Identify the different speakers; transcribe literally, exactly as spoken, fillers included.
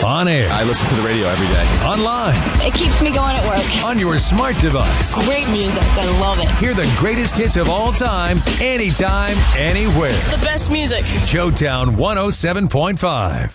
Speaker 1: On air.
Speaker 2: I listen to the radio every day.
Speaker 1: Online.
Speaker 3: It keeps me going at work.
Speaker 1: On your smart device.
Speaker 3: Great music. I love it.
Speaker 1: Hear the greatest hits of all time, anytime, anywhere.
Speaker 3: The best music.
Speaker 1: Showtown one oh seven point five.